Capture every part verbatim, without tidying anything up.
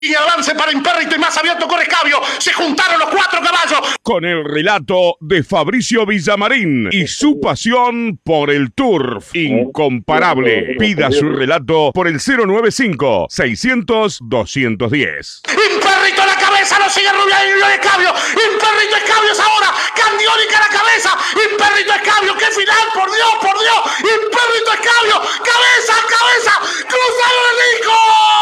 Y el lance para Impérrito y más abierto con Escabio. Se juntaron los cuatro caballos. Con el relato de Fabricio Villamarín y su pasión por el turf. Incomparable. Pida su relato por el cero nueve cinco, seiscientos, doscientos diez. Impérrito a la cabeza, lo sigue Rubiano y Escabio. Impérrito Escabio es ahora. Candiónica a la cabeza. Impérrito Escabio. ¡Qué final! ¡Por Dios, por Dios! Impérrito Escabio. ¡Cabeza, cabeza! ¡Cruzado de Nico!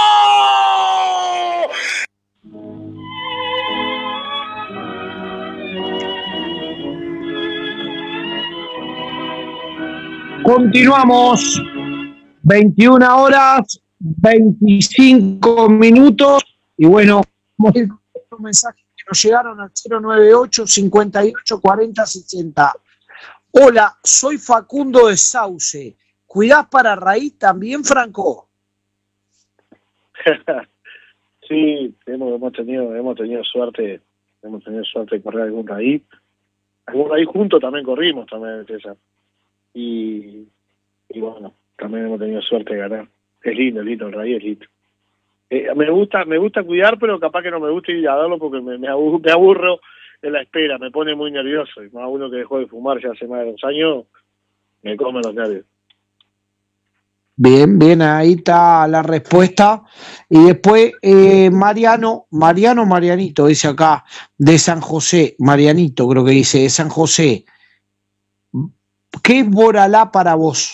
Continuamos, veintiuna horas, veinticinco minutos, y bueno, vamos a ir con los mensajes que nos llegaron al cero nueve ocho, cincuenta y ocho, cuarenta, sesenta. Hola, soy Facundo de Sauce. ¿Cuidás para raíz también, Franco? Sí, hemos, hemos tenido hemos tenido suerte, hemos tenido suerte de correr algún raíz. Algún raíz juntos también corrimos, también, César. Y, y bueno, también hemos tenido suerte de ganar. Es lindo, es lindo, el raíz es lindo. Eh, me gusta me gusta cuidar, pero capaz que no me gusta ir a darlo porque me, me, aburro, me aburro en la espera, me pone muy nervioso. Y más uno que dejó de fumar ya hace más de dos años, me come los nervios. Bien, bien, ahí está la respuesta. Y después, eh, Mariano, Mariano Marianito, dice acá, de San José, Marianito creo que dice, de San José. ¿Qué es Boralá para vos?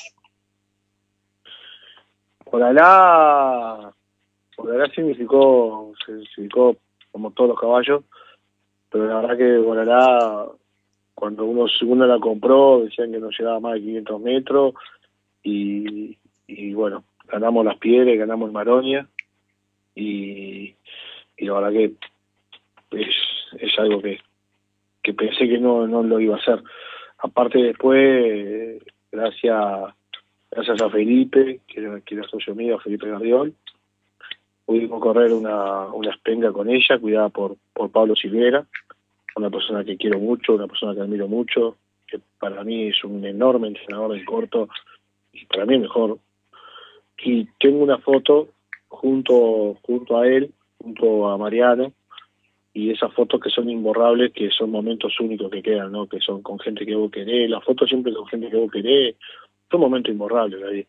Boralá, Boralá significó, significó como todos los caballos, pero la verdad que Boralá, cuando uno, uno la compró, decían que no llegaba más de quinientos metros, y, y bueno, ganamos Las Piedras, ganamos el Maronia, y, y la verdad que es, es algo que, que pensé que no, no lo iba a hacer. Aparte después, gracias, gracias a Felipe, que era, que era socio mío, Felipe Gardiol, pudimos correr una, una espenga con ella, cuidada por, por Pablo Silvera, una persona que quiero mucho, una persona que admiro mucho, que para mí es un enorme entrenador del corto, y para mí el mejor. Y tengo una foto junto, junto a él, junto a Mariano, y esas fotos que son imborrables, que son momentos únicos que quedan, ¿no? Que son con gente que vos querés, las fotos siempre con gente que vos querés, son momentos imborrables ahí.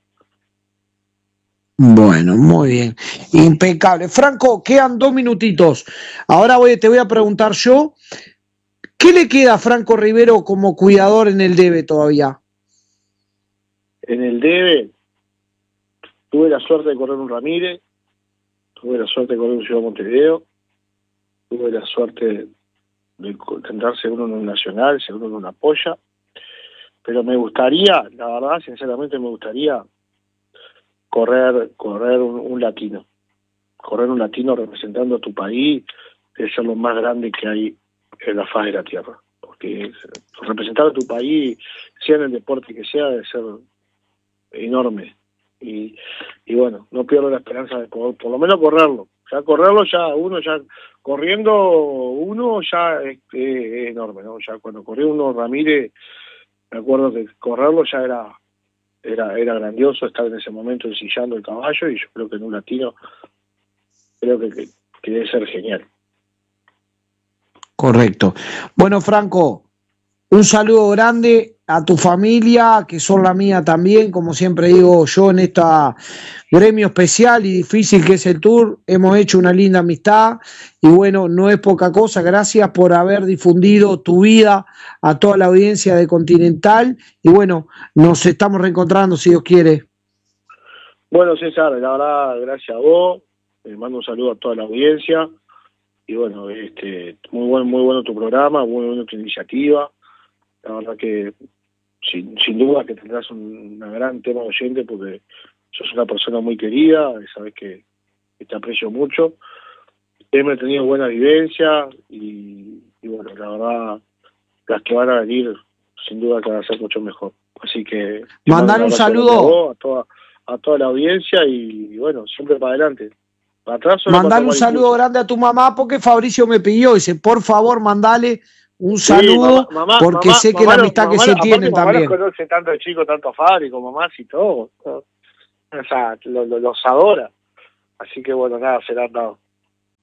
Bueno, muy bien, impecable. Franco, quedan dos minutitos. Ahora voy, te voy a preguntar yo, ¿qué le queda a Franco Rivero como cuidador en el debe todavía? En el debe, tuve la suerte de correr un Ramírez, tuve la suerte de correr un Ciudad Montevideo, tuve la suerte de intentar segundo en un Nacional, segundo en una Polla, pero me gustaría, la verdad, sinceramente me gustaría correr correr un, un latino, correr un latino representando a tu país, es ser lo más grande que hay en la faz de la tierra, porque representar a tu país, sea en el deporte que sea, debe ser enorme, y, y bueno, no pierdo la esperanza de poder, por lo menos correrlo. Ya correrlo, ya uno, ya corriendo uno ya es, es, es enorme, ¿no? Ya cuando corrió uno Ramírez, me acuerdo que correrlo ya era, era, era grandioso estar en ese momento ensillando el caballo, y yo creo que en un latino, creo que, que, que debe ser genial. Correcto. Bueno, Franco, un saludo grande a tu familia, que son la mía también, como siempre digo yo, en este gremio especial y difícil que es el Tour, hemos hecho una linda amistad, y bueno, no es poca cosa. Gracias por haber difundido tu vida a toda la audiencia de Continental, y bueno, nos estamos reencontrando si Dios quiere. Bueno, César, la verdad, gracias a vos, les mando un saludo a toda la audiencia, y bueno, este muy bueno, muy bueno tu programa, muy bueno tu iniciativa. La verdad que sin, sin duda que tendrás un, una gran tema oyente, porque sos una persona muy querida, sabes que, que te aprecio mucho. Hemos tenido buena vivencia y, y bueno, la verdad, las que van a venir sin duda que van a ser mucho mejor. Así que mandar un, un saludo a, vos, a, toda, a toda la audiencia, y, y bueno, siempre para adelante. Para atrás, mandar un saludo impulso. grande a tu mamá, porque Fabricio me pidió, dice, por favor, mandale un saludo, sí, mamá, mamá, porque mamá, sé que mamá, la amistad mamá, que se tienen también. Mamá los conoce tanto el chico, tanto a Fabri como mamás y todo. O sea, lo, lo, los adora. Así que bueno, nada, será dado.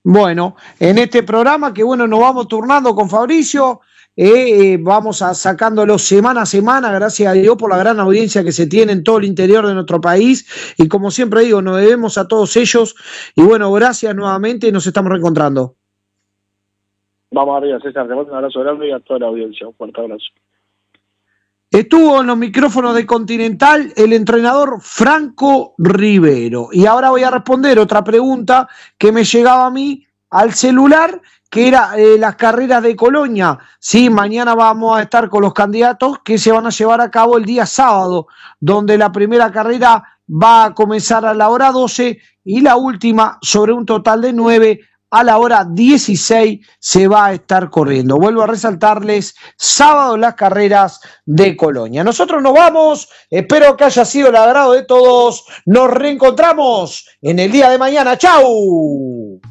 Bueno, en este programa que bueno, nos vamos turnando con Fabricio, eh, eh, vamos a sacándolo semana a semana, gracias a Dios por la gran audiencia que se tiene en todo el interior de nuestro país y como siempre digo, nos debemos a todos ellos y bueno, gracias nuevamente y nos estamos reencontrando. Vamos arriba, César, te mando un abrazo grande y a toda la audiencia, un fuerte abrazo. Estuvo en los micrófonos de Continental el entrenador Franco Rivero. Y ahora voy a responder otra pregunta que me llegaba a mí al celular, que era eh, las carreras de Colonia. Sí, mañana vamos a estar con los candidatos que se van a llevar a cabo el día sábado, donde la primera carrera va a comenzar a la hora doce y la última sobre un total de nueve a la hora dieciséis se va a estar corriendo. Vuelvo a resaltarles, sábado las carreras de Colonia. Nosotros nos vamos, espero que haya sido el agrado de todos. Nos reencontramos en el día de mañana. ¡Chau!